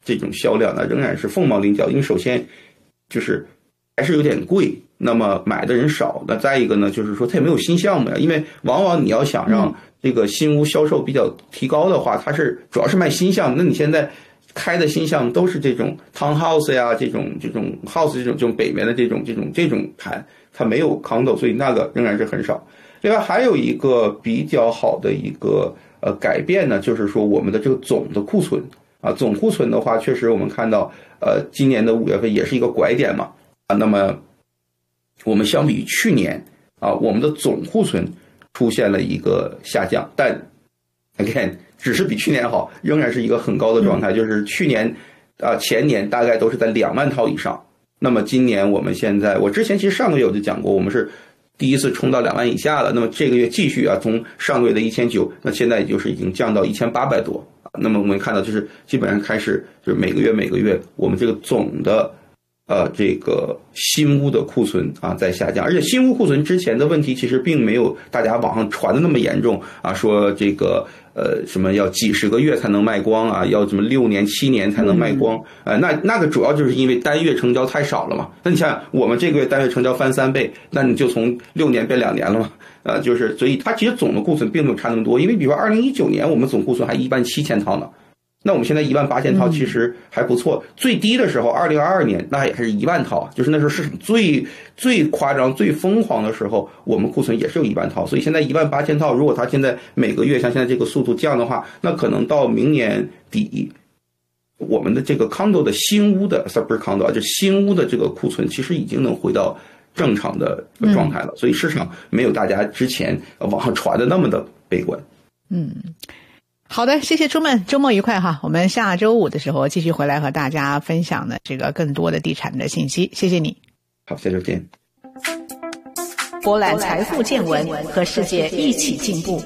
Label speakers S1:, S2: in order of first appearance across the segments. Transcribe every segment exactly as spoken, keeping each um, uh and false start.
S1: 这种销量呢，仍然是凤毛麟角。因为首先就是还是有点贵，那么买的人少。那再一个呢，就是说它也没有新项目呀，因为往往你要想让这个新屋销售比较提高的话，它是主要是卖新项目。那你现在开的新项目都是这种 townhouse 呀，这种这种 house 这种这种北面的这种这种这种盘，它没有 condo， 所以那个仍然是很少。另外还有一个比较好的一个呃改变呢，就是说我们的这个总的库存啊，总库存的话，确实我们看到呃今年的五月份也是一个拐点嘛啊，那么我们相比于去年啊，我们的总库存出现了一个下降，但 again 只是比去年好，仍然是一个很高的状态，就是去年啊前年大概都是在两万套以上，那么今年我们现在，我之前其实上个月我就讲过，我们是第一次冲到两万以下了，那么这个月继续啊，从上个月的一千九，那现在也就是已经降到一千八百多，那么我们看到就是基本上开始就是每个月每个月我们这个总的呃这个新屋的库存啊在下降，而且新屋库存之前的问题其实并没有大家网上传的那么严重啊，说这个呃什么要几十个月才能卖光啊，要什么六年七年才能卖光，呃那那个主要就是因为单月成交太少了嘛。那你想我们这个月单月成交翻三倍，那你就从六年变两年了嘛。呃就是所以它其实总的库存并没有差那么多，因为比如说二零一九年我们总库存还一万七千套呢。那我们现在一万八千套其实还不错，嗯、最低的时候二零二二年那也是一万套，就是那时候市场最最夸张、最疯狂的时候，我们库存也是有一万套。所以现在一万八千套，如果它现在每个月像现在这个速度降的话，那可能到明年底，我们的这个 condo 的新屋的 super condo 就新屋的这个库存，其实已经能回到正常的状态了。嗯、所以市场没有大家之前网上传的那么的悲观。
S2: 嗯。好的，谢谢朱们，周末愉快哈！我们下周五的时候继续回来和大家分享的这个更多的地产的信息，谢谢你。
S1: 好，下周见。
S2: 博览财富见闻，和世界一起进步。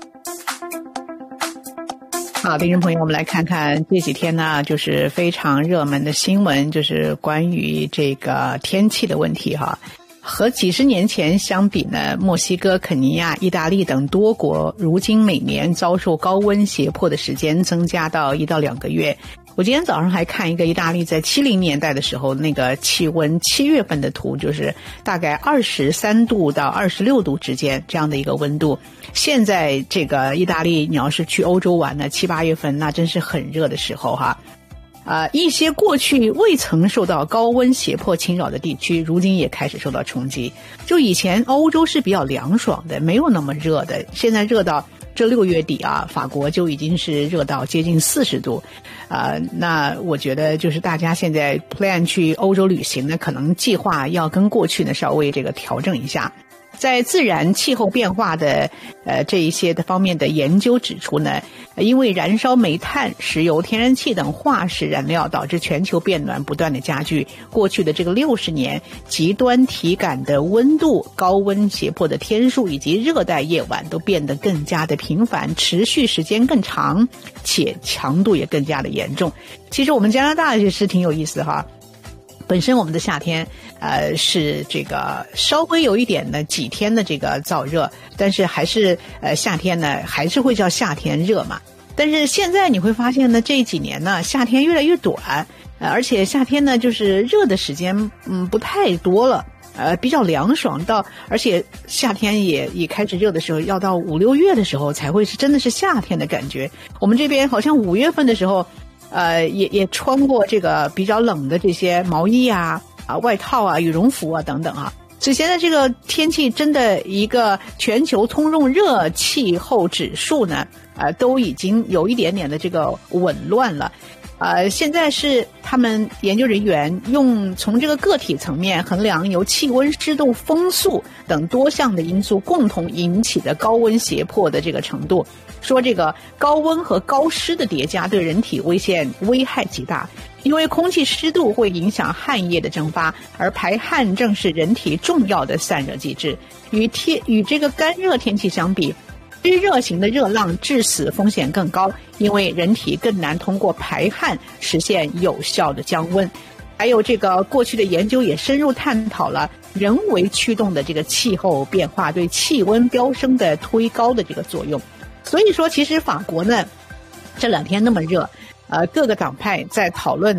S2: 好，听众朋友，我们来看看这几天呢，就是非常热门的新闻，就是关于这个天气的问题哈。和几十年前相比呢，墨西哥、肯尼亚、意大利等多国如今每年遭受高温胁迫的时间增加到一到两个月。我今天早上还看一个意大利在七零年代的时候那个气温七月份的图，就是大概二十三度到二十六度之间这样的一个温度。现在这个意大利你要是去欧洲玩呢，七八月份那真是很热的时候哈。呃，一些过去未曾受到高温胁迫侵扰的地区，如今也开始受到冲击。就以前欧洲是比较凉爽的，没有那么热的，现在热到这六月底啊，法国就已经是热到接近四十度。呃，那我觉得就是大家现在 plan 去欧洲旅行呢，可能计划要跟过去呢稍微这个调整一下。在自然气候变化的呃这一些的方面的研究指出呢，因为燃烧煤炭、石油、天然气等化石燃料导致全球变暖不断的加剧，过去的这个六十年，极端体感的温度、高温胁迫的天数以及热带夜晚都变得更加的频繁，持续时间更长，且强度也更加的严重。其实我们加拿大也是挺有意思哈。本身我们的夏天呃是这个稍微有一点的几天的这个燥热，但是还是呃夏天呢还是会叫夏天热嘛。但是现在你会发现呢，这几年呢夏天越来越短，呃、而且夏天呢就是热的时间嗯不太多了，呃比较凉爽到，而且夏天也也开始热的时候，要到五六月的时候才会是真的是夏天的感觉。我们这边好像五月份的时候。呃，也也穿过这个比较冷的这些毛衣啊、啊外套啊、羽绒服啊等等啊，所以现在这个天气真的一个全球通用热气候指数呢，呃，都已经有一点点的这个紊乱了。呃，现在是他们研究人员用从这个个体层面衡量由气温、湿度、风速等多项的因素共同引起的高温胁迫的这个程度。说这个高温和高湿的叠加对人体危险危害极大，因为空气湿度会影响汗液的蒸发，而排汗正是人体重要的散热机制。与天与这个干热天气相比，湿热型的热浪致死风险更高，因为人体更难通过排汗实现有效的降温。还有这个过去的研究也深入探讨了人为驱动的这个气候变化对气温飙升的推高的这个作用。所以说其实法国呢这两天那么热，呃，各个党派在讨论